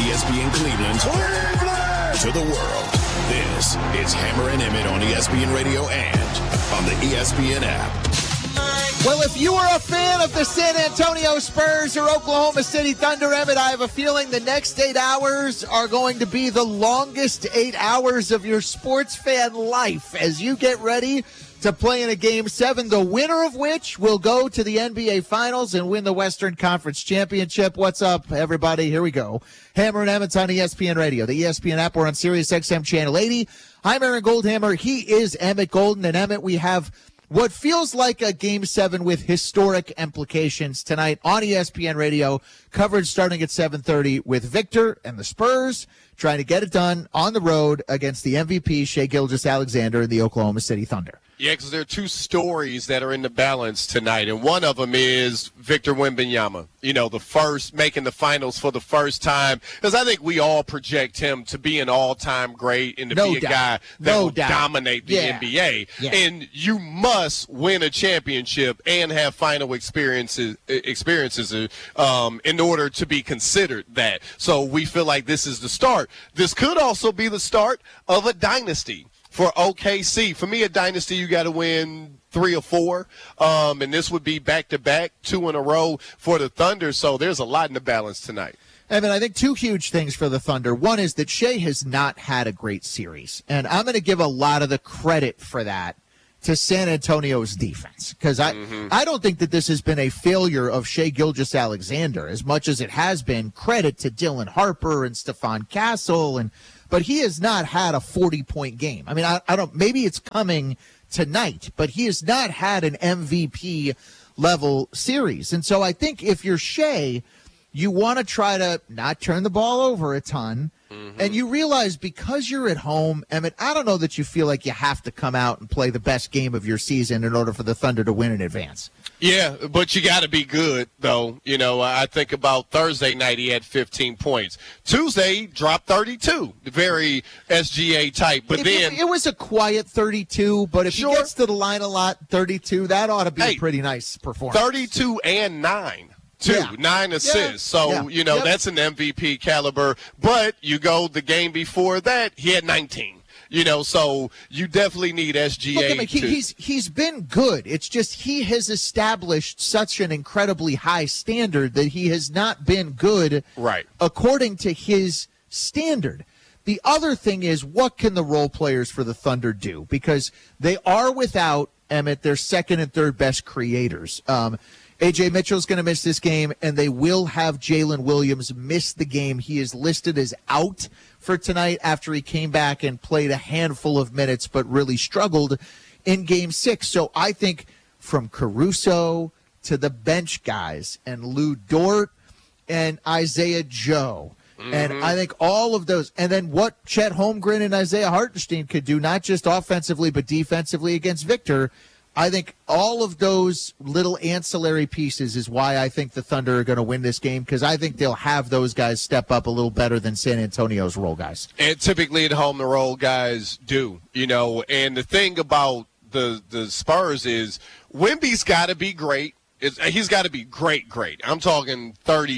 ESPN Cleveland, to the world. This is Hammer and Emmett on ESPN Radio and on the ESPN app. Well, if you are a fan of the San Antonio Spurs or Oklahoma City Thunder, Emmett, I have a feeling the next 8 hours are going to be the longest 8 hours of your sports fan life as you get ready to play in a Game 7, the winner of which will go to the NBA Finals and win the Western Conference Championship. What's up, everybody? Here we go. Hammer and Emmett's on ESPN Radio, the ESPN app. We're on Sirius XM Channel 80. I'm Aaron Goldhammer. He is Emmett Golden. And Emmett, we have what feels like a Game 7 with historic implications tonight on ESPN Radio. Coverage starting at 7:30 with Victor and the Spurs trying to get it done on the road against the MVP, Shai Gilgeous-Alexander, and the Oklahoma City Thunder. Yeah, because there are two stories that are in the balance tonight, and one of them is Victor Wembanyama, the first, making the finals for the first time, because I think we all project him to be an all-time great and to be a guy that will dominate the NBA. Yeah. And you must win a championship and have final experiences in order to be considered that. So we feel like this is the start. This could also be the start of a dynasty for OKC. For me, a dynasty, you got to win 3 or 4, and this would be back-to-back, 2 in a row for the Thunder. So there's a lot in the balance tonight. Evan, I think 2 huge things for the Thunder. One is that Shai has not had a great series, and I'm going to give a lot of the credit for that to San Antonio's defense, because I don't think that this has been a failure of Shai Gilgeous-Alexander as much as it has been credit to Dylan Harper and Stephon Castle, but he has not had a 40-point game. I mean, I don't. Maybe it's coming tonight, but he has not had an MVP level series. And so I think if you're Shai, you want to try to not turn the ball over a ton. And you realize because you're at home, Emmett, I don't know that you feel like you have to come out and play the best game of your season in order for the Thunder to win in advance. Yeah, but you got to be good, though. I think about Thursday night, he had 15 points. Tuesday, dropped 32, very SGA type. But it was a quiet 32, but if he gets to the line a lot, 32, that ought to be a pretty nice performance. 32 and 9. 9 assists. So, that's an MVP caliber. But you go the game before that, he had 19. So you definitely need SGA. Look, he's been good. It's just he has established such an incredibly high standard that he has not been good according to his standard. The other thing is, what can the role players for the Thunder do? Because they are without, Emmett, their second and third best creators. A.J. Mitchell's going to miss this game, and they will have Jalen Williams miss the game. He is listed as out for tonight after he came back and played a handful of minutes but really struggled in Game 6. So I think from Caruso to the bench guys and Lou Dort and Isaiah Joe, and I think all of those, and then what Chet Holmgren and Isaiah Hartenstein could do, not just offensively but defensively against Victor, I think all of those little ancillary pieces is why I think the Thunder are going to win this game, because I think they'll have those guys step up a little better than San Antonio's role guys. And typically at home, the role guys do, and the thing about the Spurs is Wemby's got to be great. He's got to be great. I'm talking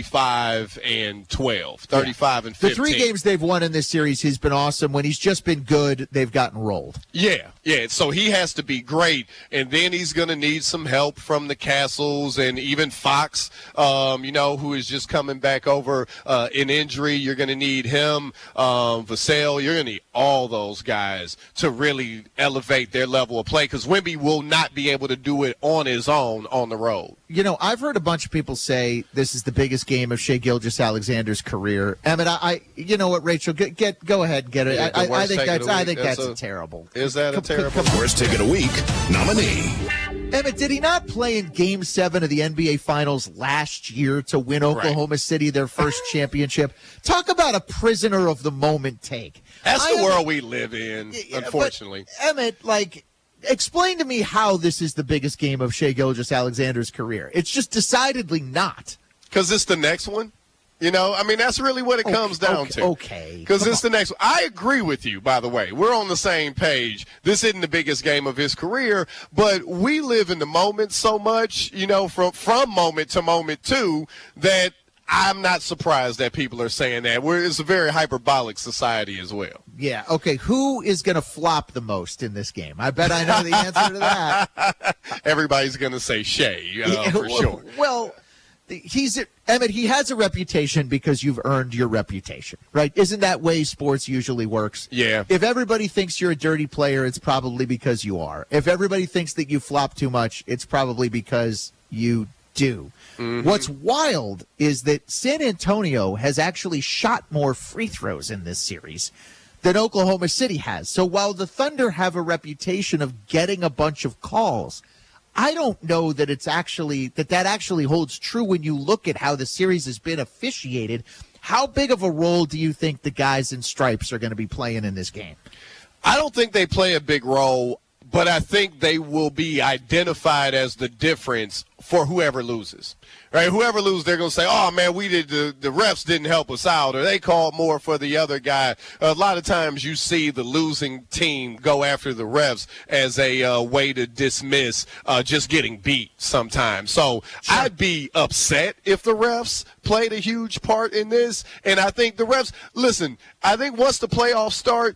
35 and 12, 35 and 15. The 3 games they've won in this series, he's been awesome. When he's just been good, they've gotten rolled. Yeah. So he has to be great, and then he's going to need some help from the Castles and even Fox, who is just coming back over in injury. You're going to need him, Vassell. You're going to need all those guys to really elevate their level of play, because Wemby will not be able to do it on his own on the road. I've heard a bunch of people say this is the biggest game of Shai Gilgeous-Alexander's career. Emmett, you know what, Rachel, go ahead and get it. Yeah, I think that's terrible. Is that a terrible? Worst Take of the Week nominee. Emmett, did he not play in Game 7 of the NBA Finals last year to win Oklahoma City their first championship? Talk about a prisoner of the moment take. That's the world we live in, unfortunately. But, Emmett, explain to me how this is the biggest game of Shai Gilgeous-Alexander's career. It's just decidedly not. Because it's the next one. That's really what it comes down to. Okay. Because it's the next one. I agree with you, by the way. We're on the same page. This isn't the biggest game of his career, but we live in the moment so much, from moment to moment, too, that I'm not surprised that people are saying that. It's a very hyperbolic society as well. Yeah. Okay. Who is going to flop the most in this game? I bet I know the answer to that. Everybody's going to say Shea, for sure. Well, Emmett, he has a reputation because you've earned your reputation, right? Isn't that way sports usually works? Yeah. If everybody thinks you're a dirty player, it's probably because you are. If everybody thinks that you flop too much, it's probably because you do. Mm-hmm. What's wild is that San Antonio has actually shot more free throws in this series than Oklahoma City has. So while the Thunder have a reputation of getting a bunch of calls, I don't know that that actually holds true when you look at how the series has been officiated. How big of a role do you think the guys in stripes are going to be playing in this game? I don't think they play a big role, but I think they will be identified as the difference for whoever loses. Right? Whoever loses, they're going to say, oh, man, the refs didn't help us out, or they called more for the other guy. A lot of times you see the losing team go after the refs as a way to dismiss just getting beat sometimes. So sure. I'd be upset if the refs played a huge part in this. And I think the refs, listen, I think once the playoffs start,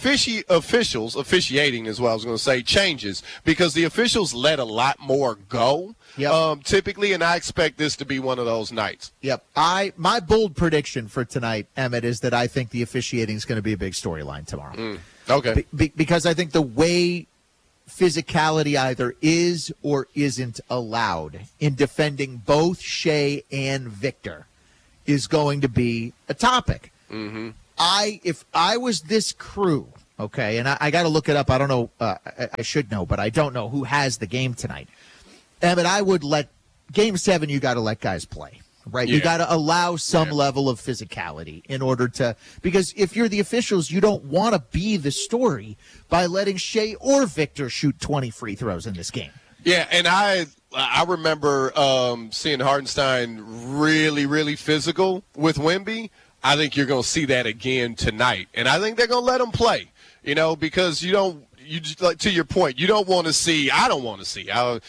officiating is what I was going to say, changes because the officials let a lot more go. Yep. Typically, and I expect this to be one of those nights. Yep. My bold prediction for tonight, Emmett, is that I think the officiating is going to be a big storyline tomorrow. Okay. Because I think the way physicality either is or isn't allowed in defending both Shea and Victor is going to be a topic. Mm-hmm. If I was this crew, okay, and I got to look it up. I don't know. I should know, but I don't know who has the game tonight. But I would let Game 7, you got to let guys play, right? Yeah. You got to allow some level of physicality in order to – because if you're the officials, you don't want to be the story by letting Shea or Victor shoot 20 free throws in this game. Yeah, and I remember seeing Hartenstein really, really physical with Wemby. I think you're going to see that again tonight. And I think they're going to let him play, because you just, like, to your point, you don't want to see. I don't want to see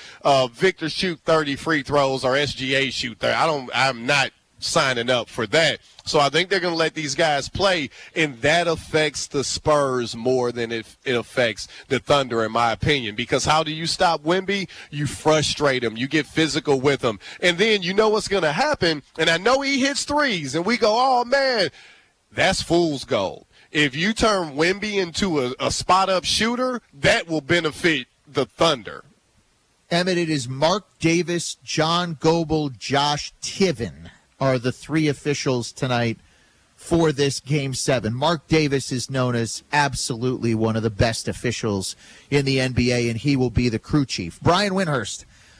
Victor shoot 30 free throws or SGA shoot 30. I'm not signing up for that. So I think they're going to let these guys play, and that affects the Spurs more than it affects the Thunder, in my opinion. Because how do you stop Wemby? You frustrate him. You get physical with him. And then you know what's going to happen, and I know he hits threes, and we go, oh, man, that's fool's gold. If you turn Wemby into a spot-up shooter, that will benefit the Thunder. Emmett, it is Mark Davis, John Goble, Josh Tiven are the three officials tonight for this Game 7. Mark Davis is known as absolutely one of the best officials in the NBA, and he will be the crew chief. Brian Windhorst,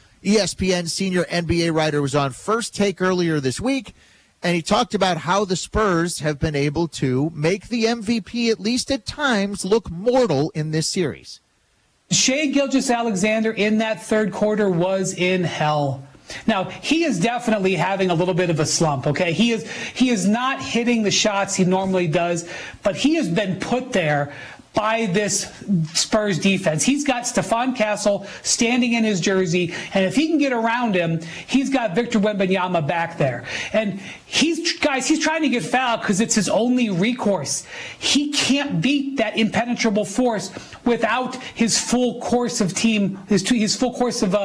ESPN senior NBA writer, was on First Take earlier this week, and he talked about how the Spurs have been able to make the MVP, at least at times, look mortal in this series. Shai Gilgeous-Alexander in that third quarter was in hell. Now, he is definitely having a little bit of a slump, okay? He is not hitting the shots he normally does, but he has been put there by this Spurs defense. He's got Stephon Castle standing in his jersey, and if he can get around him, he's got Victor Wembanyama back there. And he's trying to get fouled because it's his only recourse. He can't beat that impenetrable force without his full course of team, his full course of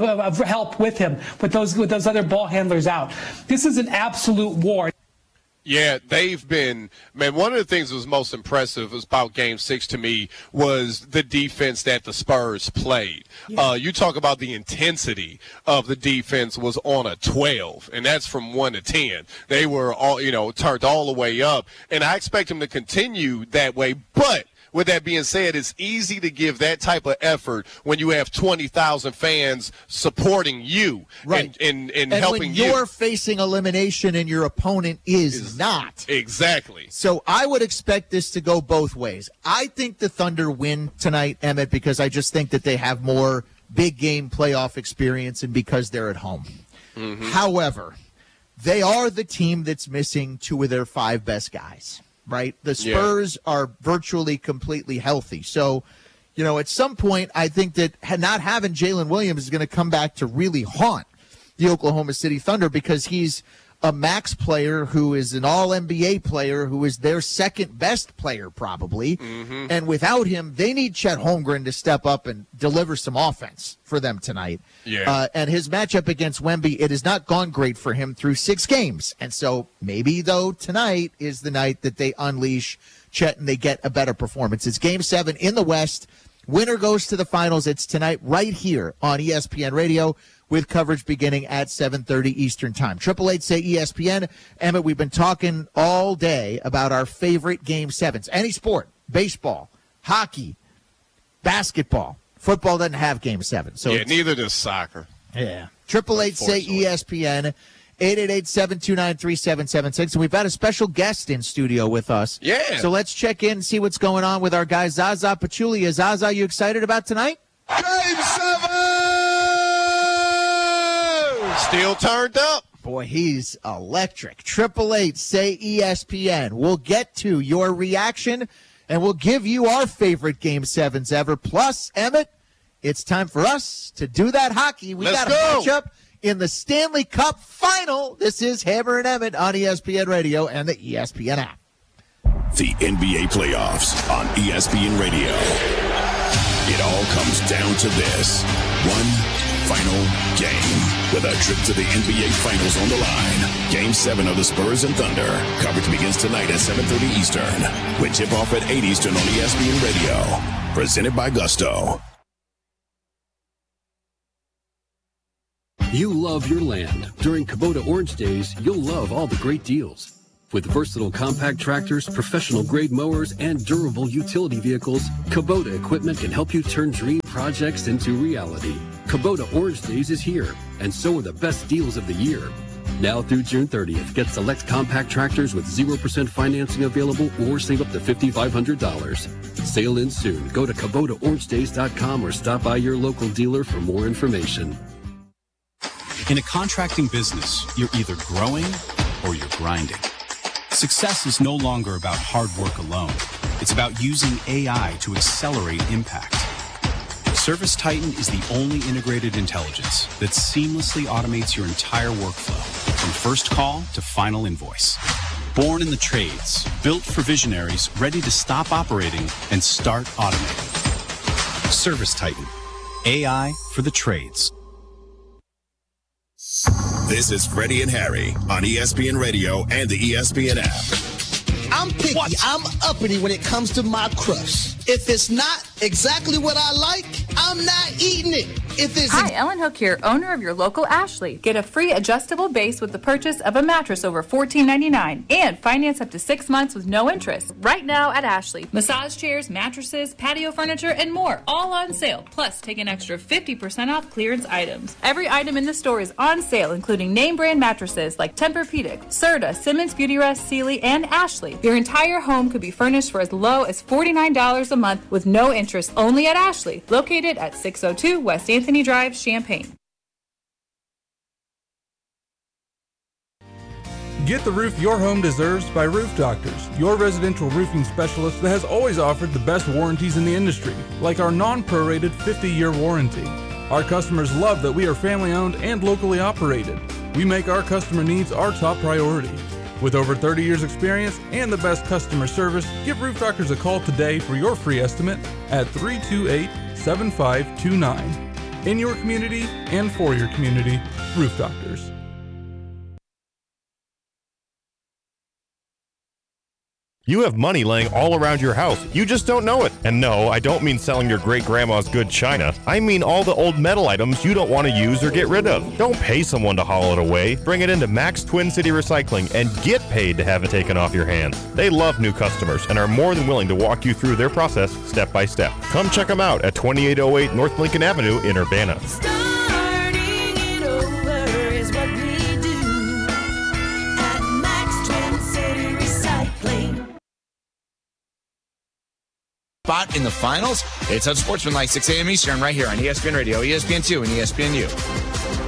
help with him, with those other ball handlers out. This is an absolute war. Yeah, they've been, man, one of the things that was most impressive about Game 6 to me was the defense that the Spurs played. Yeah. You talk about the intensity of the defense was on a 12, and that's from 1 to 10. They were all, turned all the way up, and I expect them to continue that way, but with that being said, it's easy to give that type of effort when you have 20,000 fans supporting you, right, and helping you. And when you're facing elimination and your opponent is not. Exactly. So I would expect this to go both ways. I think the Thunder win tonight, Emmett, because I just think that they have more big game playoff experience and because they're at home. Mm-hmm. However, they are the team that's missing 2 of their 5 best guys. Right? The Spurs are virtually completely healthy. So, at some point, I think that not having Jalen Williams is going to come back to really haunt the Oklahoma City Thunder because he's a max player who is an all-NBA player who is their second best player probably. Mm-hmm. And without him, they need Chet Holmgren to step up and deliver some offense for them tonight. Yeah. And his matchup against Wemby, it has not gone great for him through 6 games. And so maybe, though, tonight is the night that they unleash Chet and they get a better performance. It's Game 7 in the West. Winner goes to the finals. It's tonight right here on ESPN Radio, with coverage beginning at 7:30 Eastern Time. 888-SAY-ESPN. Emmett, we've been talking all day about our favorite Game 7s. Any sport, baseball, hockey, basketball. Football doesn't have Game 7. So yeah, neither does soccer. Yeah. 888-SAY-ESPN. 888-729-3776. And we've got a special guest in studio with us. Yeah. So let's check in and see what's going on with our guy, Zaza Pachulia. Zaza, you excited about tonight? Game 7! Still turned up. Boy, he's electric. 888-SAY-ESPN. We'll get to your reaction, and we'll give you our favorite Game 7s ever. Plus, Emmett, it's time for us to do that hockey. We got a matchup in the Stanley Cup Final. This is Hammer and Emmett on ESPN Radio and the ESPN app. The NBA playoffs on ESPN Radio. It all comes down to this one final game, with a trip to the NBA Finals on the line. Game 7 of the Spurs and Thunder. Coverage begins tonight at 7:30 Eastern, with tip-off at 8 Eastern on ESPN Radio. Presented by Gusto. You love your land. During Kubota Orange Days, you'll love all the great deals. With versatile compact tractors, professional-grade mowers, and durable utility vehicles, Kubota equipment can help you turn dream projects into reality. Kubota Orange Days is here, and so are the best deals of the year. Now through June 30th, get select compact tractors with 0% financing available or save up to $5,500. Sale ends soon. Go to KubotaOrangeDays.com or stop by your local dealer for more information. In a contracting business, you're either growing or you're grinding. Success is no longer about hard work alone. It's about using AI to accelerate impact. ServiceTitan is the only integrated intelligence that seamlessly automates your entire workflow, from first call to final invoice. Born in the trades, built for visionaries ready to stop operating and start automating. ServiceTitan, AI for the trades. This is Freddie and Harry on ESPN Radio and the ESPN app. I'm picky. I'm uppity when it comes to my crust. If it's not exactly what I like, I'm not eating it. Hi, Ellen Hook here, owner of your local Ashley. Get a free adjustable base with the purchase of a mattress over $14.99 and finance up to 6 months with no interest. Right now at Ashley. Massage chairs, mattresses, patio furniture, and more. All on sale. Plus, take an extra 50% off clearance items. Every item in the store is on sale, including name brand mattresses like Tempur-Pedic, Serta, Simmons Beauty Rest, Sealy, and Ashley. Your entire home could be furnished for as low as $49 a month with no interest, only at Ashley. Located at 602 West Anthony Drive, Champaign. Get the roof your home deserves by Roof Doctors, your residential roofing specialist that has always offered the best warranties in the industry, like our non-prorated 50-year warranty. Our customers love that we are family-owned and locally operated. We make our customer needs our top priority. With over 30 years experience and the best customer service, give Roof Doctors a call today for your free estimate at 328-7529. In your community and for your community, Roof Doctors. You have money laying all around your house. You just don't know it. And no, I don't mean selling your great-grandma's good china. I mean all the old metal items you don't want to use or get rid of. Don't pay someone to haul it away. Bring it into Max Twin City Recycling and get paid to have it taken off your hands. They love new customers and are more than willing to walk you through their process step by step. Come check them out at 2808 North Lincoln Avenue in Urbana. Spot in the finals. It's Unsportsmanlike, 6 a.m. Eastern, right here on ESPN Radio, ESPN2, and ESPNU.